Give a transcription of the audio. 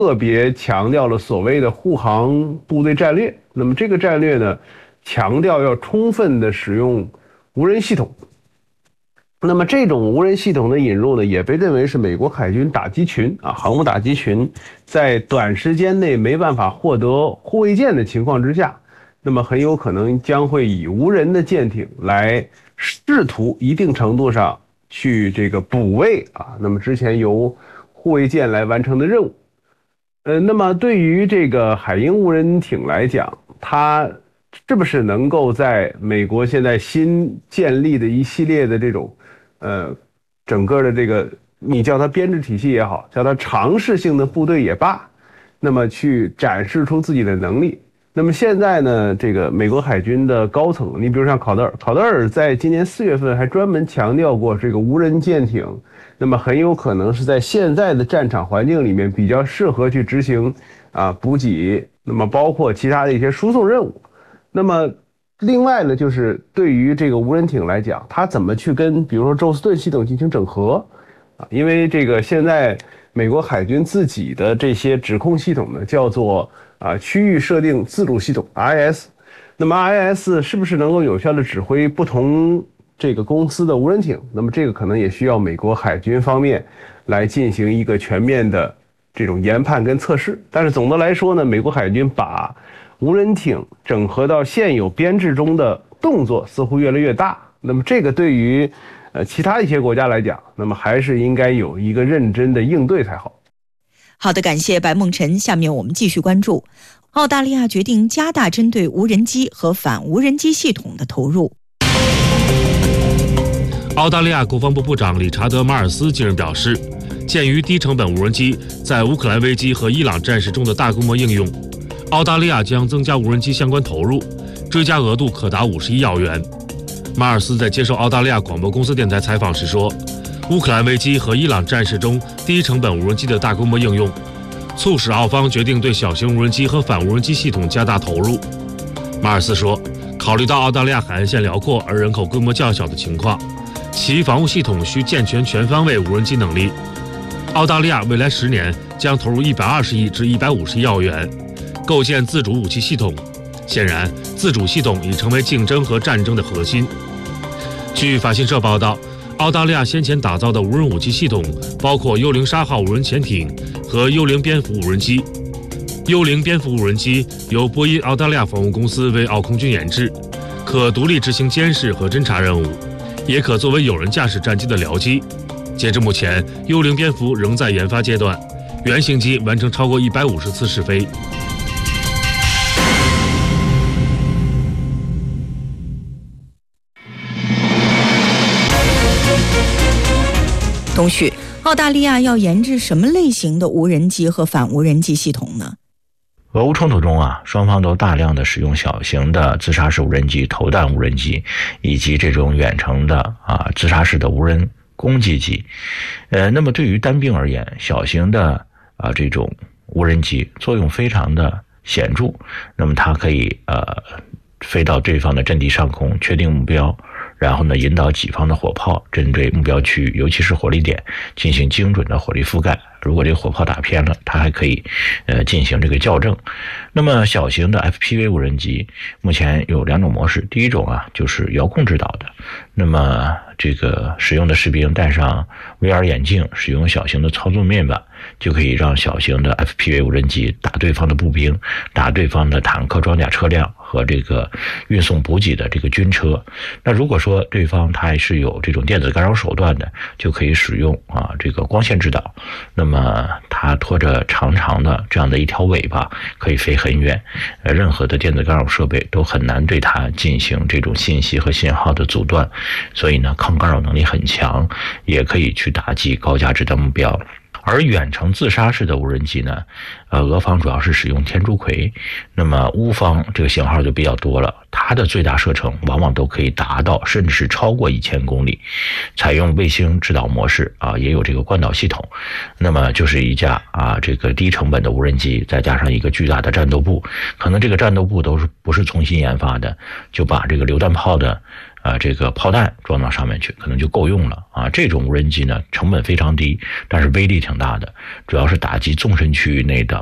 特别强调了所谓的护航部队战略。那么这个战略呢，强调要充分的使用无人系统。那么这种无人系统的引入呢，也被认为是美国海军打击群航母打击群在短时间内没办法获得护卫舰的情况之下，那么很有可能将会以无人的舰艇来试图一定程度上去这个补位那么之前由护卫舰来完成的任务。那么对于这个海鹰无人艇来讲，它是不是能够在美国现在新建立的一系列的这种整个的这个你叫它编制体系也好，叫它尝试性的部队也罢，那么去展示出自己的能力。那么现在呢，这个美国海军的高层，你比如像考德尔在今年4月份还专门强调过，这个无人舰艇那么很有可能是在现在的战场环境里面比较适合去执行补给，那么包括其他的一些输送任务。那么另外呢，就是对于这个无人艇来讲，它怎么去跟比如说宙斯盾系统进行整合因为这个现在美国海军自己的这些指控系统呢，叫做区域设定自主系统 IS。 那么 IS 是不是能够有效的指挥不同这个公司的无人艇，那么这个可能也需要美国海军方面来进行一个全面的这种研判跟测试。但是总的来说呢，美国海军把无人艇整合到现有编制中的动作似乎越来越大，那么这个对于其他一些国家来讲，那么还是应该有一个认真的应对才好。 好的，感谢白梦辰。下面我们继续关注澳大利亚决定加大针对无人机和反无人机系统的投入。 澳大利亚国防部部长理查德·马尔斯近日表示，鉴于低成本无人机在乌克兰危机和伊朗战事中的大规模应用，澳大利亚将增加无人机相关投入，追加额度可达51亿澳元。马尔斯在接受澳大利亚广播公司电台采访时说，乌克兰危机和伊朗战事中低成本无人机的大规模应用，促使澳方决定对小型无人机和反无人机系统加大投入。马尔斯说，考虑到澳大利亚海岸线辽阔而人口规模较小的情况，其防务系统需健全全方位无人机能力。澳大利亚未来10年将投入120亿至150亿澳元，构建自主武器系统。显然，自主系统已成为竞争和战争的核心。据法新社报道，澳大利亚先前打造的无人武器系统包括幽灵沙号无人潜艇和幽灵蝙蝠无人机。幽灵蝙蝠无人机由波音澳大利亚防务公司为澳空军研制，可独立执行监视和侦察任务，也可作为有人驾驶战机的僚机。截至目前，幽灵蝙蝠仍在研发阶段，原型机完成超过150次试飞。 同时，澳大利亚要研制什么类型的无人机和反无人机系统呢？ 俄乌冲突中双方都大量的使用小型的自杀式无人机、投弹无人机，以及这种远程的自杀式的无人攻击机。那么对于单兵而言，小型的这种无人机作用非常的显著。那么它可以飞到对方的阵地上空，确定目标，然后呢引导己方的火炮针对目标区域，尤其是火力点进行精准的火力覆盖。如果这个火炮打偏了，它还可以进行这个校正。那么小型的 FPV 无人机目前有2种模式，第一种就是遥控制导的，那么这个使用的士兵戴上 VR 眼镜，使用小型的操纵面板，就可以让小型的 FPV 无人机打对方的步兵，打对方的坦克装甲车辆和这个运送补给的这个军车。那如果说对方他还是有这种电子干扰手段的，就可以使用这个光线制导，那么它拖着长长的这样的一条尾巴，可以飞很远，任何的电子干扰设备都很难对它进行这种信息和信号的阻断，所以呢抗干扰能力很强，也可以去打击高价值的目标。而远程自杀式的无人机呢，俄方主要是使用天竺葵，那么乌方这个型号就比较多了，它的最大射程往往都可以达到甚至是超过1000公里，采用卫星制导模式也有这个惯导系统。那么就是一架这个低成本的无人机，再加上一个巨大的战斗部，可能这个战斗部不是重新研发的，就把这个榴弹炮的这个炮弹装到上面去，可能就够用了啊。这种无人机呢，成本非常低，但是威力挺大的，主要是打击纵深区域内的